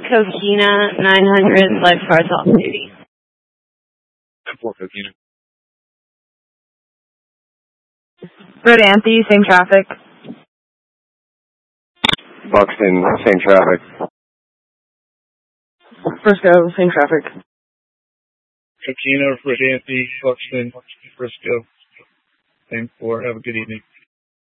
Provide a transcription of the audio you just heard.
Coquina, 900, lifeguards off duty. 10-4, Coquina. Rodanthe, same traffic. Buxton, same traffic. Frisco, same traffic. Coquina, Rodanthe, Buxton, Frisco. 10-4. Have a good evening.